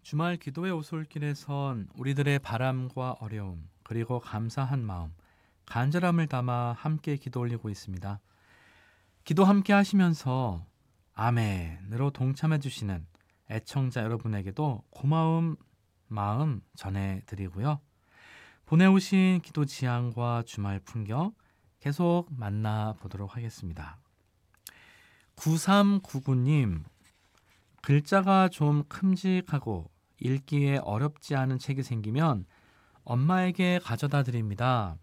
주말 기도의 오솔길에선 우리들의 바람과 어려움, 그리고 감사한 마음, 간절함을 담아 함께 기도 올리고 있습니다. 기도 함께 하시면서 아멘으로 동참해 주시는 애청자 여러분에게도 고마움 마음 전해드리고요. 보내오신 기도 지향과 주말 풍경 계속 만나보도록 하겠습니다. 9399님, 글자가 좀 큼직하고 읽기에 어렵지 않은 책이 생기면 엄마에게 가져다 드립니다.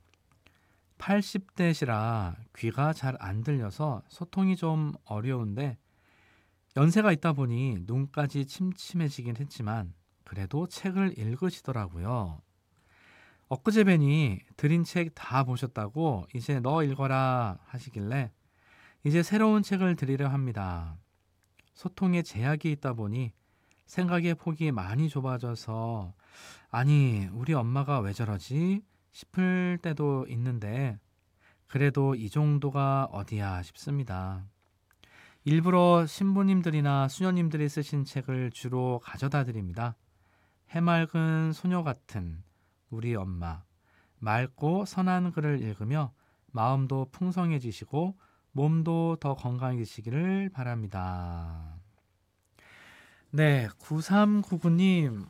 80대시라 귀가 잘 안 들려서 소통이 좀 어려운데 연세가 있다 보니 눈까지 침침해지긴 했지만 그래도 책을 읽으시더라고요. 엊그제 뵈니 드린 책 다 보셨다고 이제 너 읽어라 하시길래 이제 새로운 책을 드리려 합니다. 소통에 제약이 있다 보니 생각의 폭이 많이 좁아져서 아니 우리 엄마가 왜 저러지 싶을 때도 있는데 그래도 이 정도가 어디야 싶습니다. 일부러 신부님들이나 수녀님들이 쓰신 책을 주로 가져다 드립니다. 해맑은 소녀 같은 우리 엄마, 맑고 선한 글을 읽으며 마음도 풍성해지시고 몸도 더 건강해지시기를 바랍니다. 네, 9399님,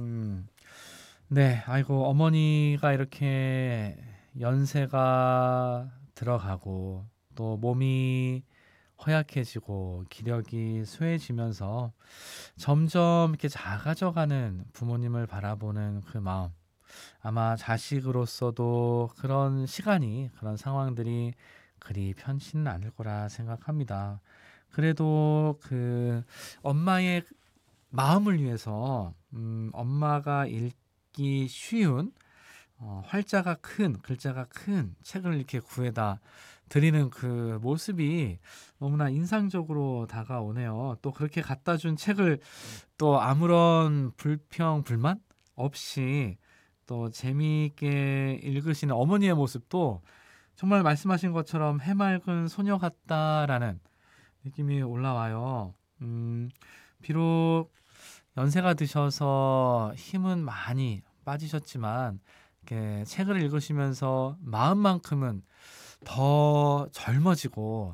네, 아이고, 어머니가 이렇게 연세가 들어가고 또 몸이 허약해지고 기력이 쇠해지면서 점점 이렇게 작아져가는 부모님을 바라보는 그 마음, 아마 자식으로서도 그런 시간이, 그런 상황들이 그리 편치는 않을 거라 생각합니다. 그래도 그 엄마의 마음을 위해서 엄마가 읽기 쉬운 활자가 큰 글자가 큰 책을 이렇게 구해다 드리는 그 모습이 너무나 인상적으로 다가오네요. 또 그렇게 갖다 준 책을 또 아무런 불평 불만 없이 또 재미있게 읽으시는 어머니의 모습도 정말 말씀하신 것처럼 해맑은 소녀 같다라는 느낌이 올라와요. 비록 연세가 드셔서 힘은 많이 빠지셨지만 이렇게 책을 읽으시면서 마음만큼은 더 젊어지고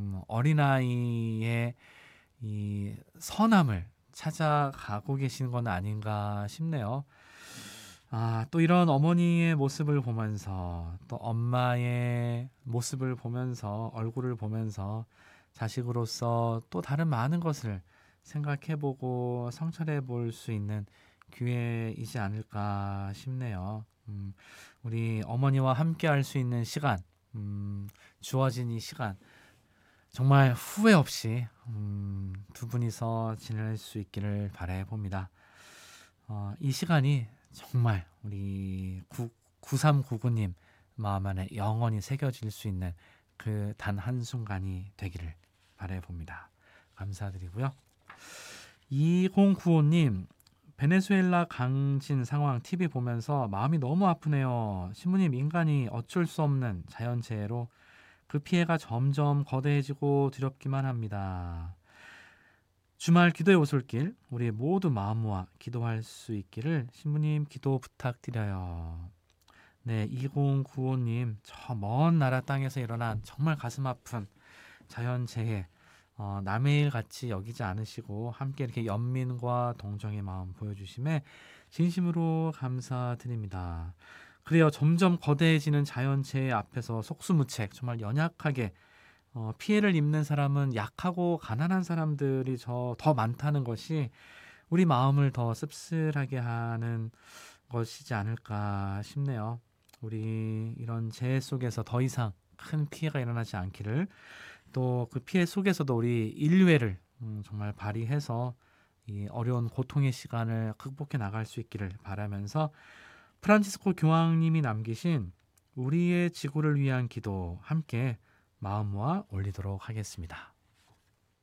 어린아이의 이 선함을 찾아가고 계신 건 아닌가 싶네요. 또 이런 어머니의 모습을 보면서 또 엄마의 모습을 보면서 얼굴을 보면서 자식으로서 또 다른 많은 것을 생각해보고 성찰해 볼 수 있는 기회이지 않을까 싶네요. 우리 어머니와 함께 할 수 있는 시간, 주어진 이 시간, 정말 후회 없이 두 분이서 지낼 수 있기를 바라봅니다. 이 시간이 정말 우리 9399님 마음 안에 영원히 새겨질 수 있는 그 단 한순간이 되기를 바라봅니다. 감사드리고요. 2095님, 베네수엘라 강진 상황 TV 보면서 마음이 너무 아프네요. 신부님, 인간이 어쩔 수 없는 자연재해로 그 피해가 점점 거대해지고 두렵기만 합니다. 주말 기도의 오솔길, 우리 모두 마음 모아 기도할 수 있기를 신부님 기도 부탁드려요. 네, 2095님, 저 먼 나라 땅에서 일어난 정말 가슴 아픈 자연재해, 남의 일 같이 여기지 않으시고 함께 이렇게 연민과 동정의 마음 보여주심에 진심으로 감사드립니다. 그래요, 점점 거대해지는 자연재해 앞에서 속수무책, 정말 연약하게 피해를 입는 사람은 약하고 가난한 사람들이 더 많다는 것이 우리 마음을 더 씁쓸하게 하는 것이지 않을까 싶네요. 우리 이런 재해 속에서 더 이상 큰 피해가 일어나지 않기를, 또 그 피해 속에서도 우리 인류애를 정말 발휘해서 이 어려운 고통의 시간을 극복해 나갈 수 있기를 바라면서 프란치스코 교황님이 남기신 우리의 지구를 위한 기도 함께 마음 모아 올리도록 하겠습니다.